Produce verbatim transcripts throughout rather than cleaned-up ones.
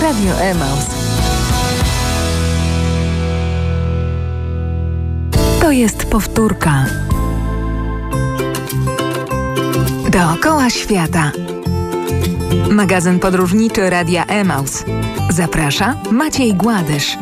Radio Emaus. To jest powtórka. Dookoła świata. Magazyn podróżniczy Radia Emaus. Zaprasza Maciej Gładysz.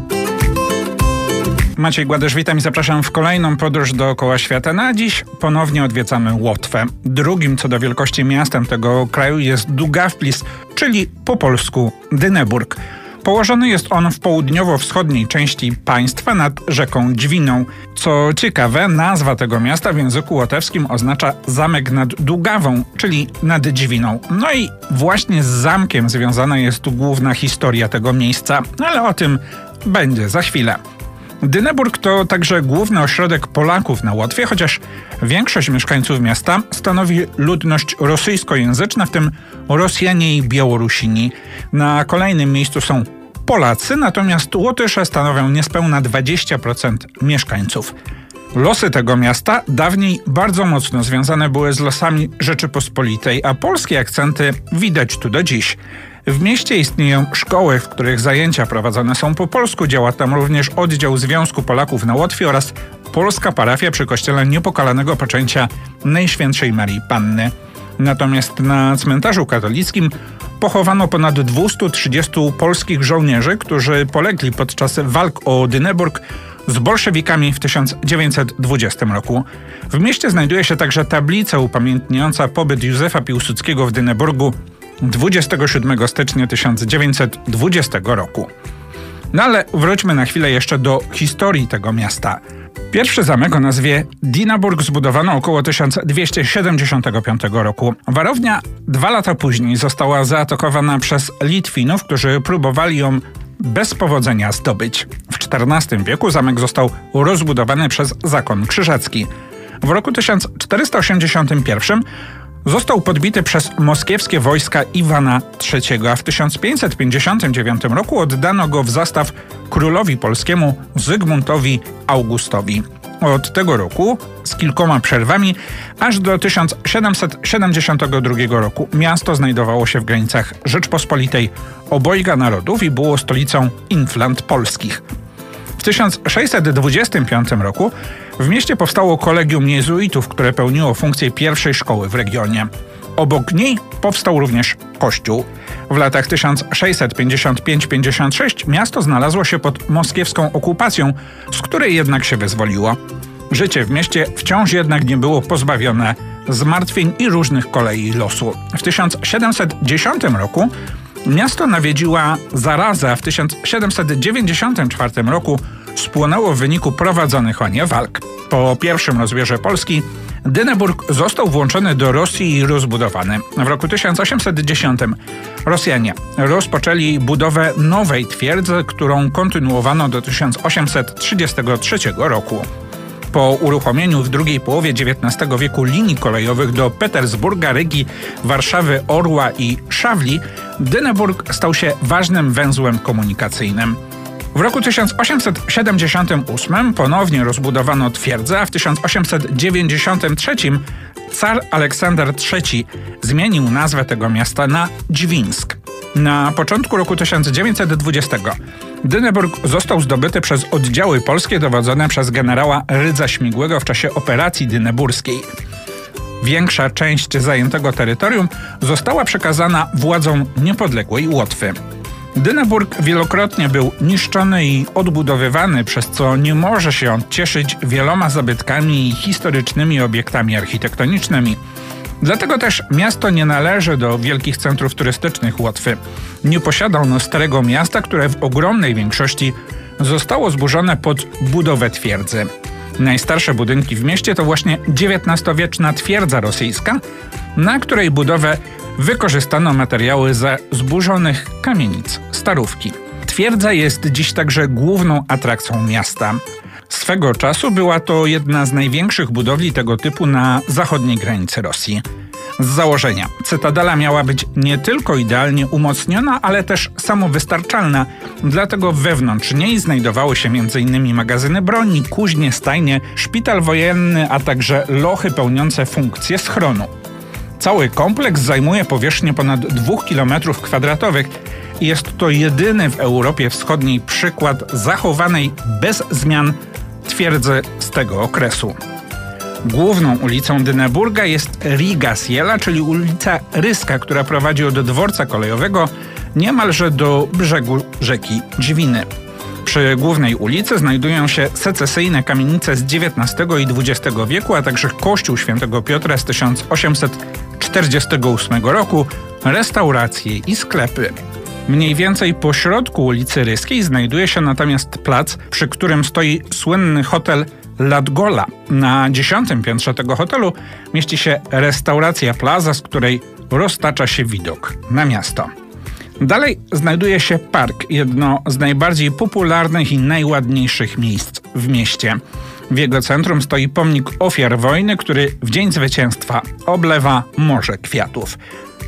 Maciej Gładysz, witam i zapraszam w kolejną podróż dookoła świata. Na dziś ponownie odwiedzamy Łotwę. Drugim co do wielkości miastem tego kraju jest Daugavpils, czyli po polsku Dyneburg. Położony jest on w południowo-wschodniej części państwa nad rzeką Dwiną. Co ciekawe, nazwa tego miasta w języku łotewskim oznacza zamek nad Długawą, czyli nad Dwiną. No i właśnie z zamkiem związana jest tu główna historia tego miejsca, ale o tym będzie za chwilę. Dyneburg to także główny ośrodek Polaków na Łotwie, chociaż większość mieszkańców miasta stanowi ludność rosyjskojęzyczna, w tym Rosjanie i Białorusini. Na kolejnym miejscu są Polacy, natomiast Łotysze stanowią niespełna dwadzieścia procent mieszkańców. Losy tego miasta dawniej bardzo mocno związane były z losami Rzeczypospolitej, a polskie akcenty widać tu do dziś. W mieście istnieją szkoły, w których zajęcia prowadzone są po polsku. Działa tam również oddział Związku Polaków na Łotwie oraz polska parafia przy kościele Niepokalanego Poczęcia Najświętszej Maryi Panny. Natomiast na cmentarzu katolickim pochowano ponad dwieście trzydzieści polskich żołnierzy, którzy polegli podczas walk o Dyneburg z bolszewikami w tysiąc dziewięćset dwudziestym roku. W mieście znajduje się także tablica upamiętniająca pobyt Józefa Piłsudskiego w Dyneburgu dwudziestego siódmego stycznia tysiąc dziewięćset dwudziestego roku. No ale wróćmy na chwilę jeszcze do historii tego miasta. Pierwszy zamek o nazwie Dyneburg zbudowano około tysiąc dwieście siedemdziesiątego piątego roku. Warownia dwa lata później została zaatakowana przez Litwinów, którzy próbowali ją bez powodzenia zdobyć. W czternastym wieku zamek został rozbudowany przez zakon krzyżacki. W roku tysiąc czterysta osiemdziesiątym pierwszym został podbity przez moskiewskie wojska Iwana trzeciego, a w tysiąc pięćset pięćdziesiątym dziewiątym roku oddano go w zastaw królowi polskiemu Zygmuntowi Augustowi. Od tego roku, z kilkoma przerwami, aż do tysiąc siedemset siedemdziesiątego drugiego roku miasto znajdowało się w granicach Rzeczpospolitej obojga narodów i było stolicą Inflant polskich. W tysiąc sześćset dwudziestym piątym roku w mieście powstało kolegium jezuitów, które pełniło funkcję pierwszej szkoły w regionie. Obok niej powstał również kościół. W latach tysiąc sześćset pięćdziesiątym piątym do pięćdziesiątego szóstego miasto znalazło się pod moskiewską okupacją, z której jednak się wyzwoliło. Życie w mieście wciąż jednak nie było pozbawione zmartwień i różnych kolei losu. W tysiąc siedemset dziesiątym roku miasto nawiedziła zaraza, a w tysiąc siedemset dziewięćdziesiątym czwartym roku spłonęło w wyniku prowadzonych o nie walk. Po pierwszym rozbierze Polski Dyneburg został włączony do Rosji i rozbudowany. W roku tysiąc osiemset dziesiątym Rosjanie rozpoczęli budowę nowej twierdzy, którą kontynuowano do tysiąc osiemset trzydziestego trzeciego roku. Po uruchomieniu w drugiej połowie dziewiętnastego wieku linii kolejowych do Petersburga, Rygi, Warszawy, Orła i Szawli, Dyneburg stał się ważnym węzłem komunikacyjnym. W roku tysiąc osiemset siedemdziesiątym ósmym ponownie rozbudowano twierdzę, a w tysiąc osiemset dziewięćdziesiątym trzecim car Aleksander trzeci zmienił nazwę tego miasta na Dwińsk. Na początku roku tysiąc dziewięćset dwudziestego Dyneburg został zdobyty przez oddziały polskie dowodzone przez generała Rydza Śmigłego w czasie operacji dyneburskiej. Większa część zajętego terytorium została przekazana władzom niepodległej Łotwy. Dyneburg wielokrotnie był niszczony i odbudowywany, przez co nie może się on cieszyć wieloma zabytkami i historycznymi obiektami architektonicznymi. Dlatego też miasto nie należy do wielkich centrów turystycznych Łotwy. Nie posiada ono starego miasta, które w ogromnej większości zostało zburzone pod budowę twierdzy. Najstarsze budynki w mieście to właśnie dziewiętnastowieczna twierdza rosyjska, na której budowę wykorzystano materiały ze zburzonych kamienic Starówki. Twierdza jest dziś także główną atrakcją miasta. Swego czasu była to jedna z największych budowli tego typu na zachodniej granicy Rosji. Z założenia cytadela miała być nie tylko idealnie umocniona, ale też samowystarczalna, dlatego wewnątrz niej znajdowały się między innymi magazyny broni, kuźnie, stajnie, szpital wojenny, a także lochy pełniące funkcję schronu. Cały kompleks zajmuje powierzchnię ponad dwóch kilometrów kwadratowych i jest to jedyny w Europie Wschodniej przykład zachowanej bez zmian twierdzy z tego okresu. Główną ulicą Dyneburga jest Riga Siela, czyli ulica Ryska, która prowadzi od dworca kolejowego niemalże do brzegu rzeki Dźwiny. Przy głównej ulicy znajdują się secesyjne kamienice z dziewiętnastego i dwudziestego wieku, a także kościół świętego Piotra z tysiąc osiemset czterdziestego ósmego roku, restauracje i sklepy. Mniej więcej po środku ulicy Ryskiej znajduje się natomiast plac, przy którym stoi słynny hotel Latgola. Na dziesiątym piętrze tego hotelu mieści się restauracja Plaza, z której roztacza się widok na miasto. Dalej znajduje się park, jedno z najbardziej popularnych i najładniejszych miejsc w mieście. W jego centrum stoi pomnik ofiar wojny, który w dzień zwycięstwa oblewa morze kwiatów.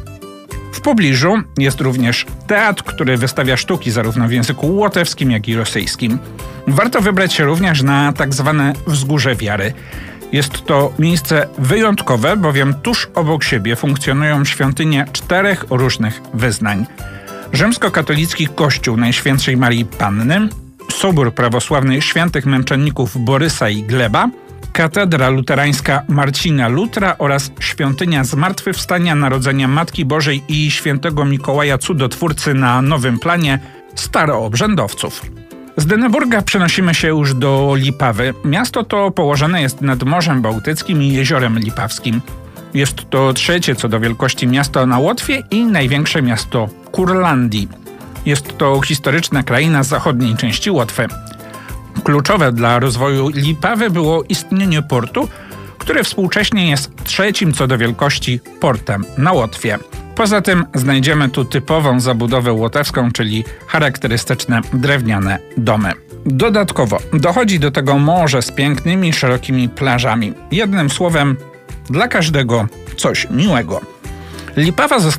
W pobliżu jest również teatr, który wystawia sztuki zarówno w języku łotewskim, jak i rosyjskim. Warto wybrać się również na tak zwane Wzgórze Wiary. Jest to miejsce wyjątkowe, bowiem tuż obok siebie funkcjonują świątynie czterech różnych wyznań. Rzymskokatolicki Kościół Najświętszej Marii Panny, Sobór Prawosławny Świętych Męczenników Borysa i Gleba, Katedra Luterańska Marcina Lutra oraz Świątynia Zmartwychwstania, Narodzenia Matki Bożej i Świętego Mikołaja Cudotwórcy na Nowym Planie staroobrzędowców. Z Dyneburga przenosimy się już do Lipawy. Miasto to położone jest nad Morzem Bałtyckim i Jeziorem Lipawskim. Jest to trzecie co do wielkości miasto na Łotwie i największe miasto Kurlandii. Jest to historyczna kraina zachodniej części Łotwy. Kluczowe dla rozwoju Lipawy było istnienie portu, który współcześnie jest trzecim co do wielkości portem na Łotwie. Poza tym znajdziemy tu typową zabudowę łotewską, czyli charakterystyczne drewniane domy. Dodatkowo dochodzi do tego morze z pięknymi, szerokimi plażami. Jednym słowem, dla każdego coś miłego. Lipawa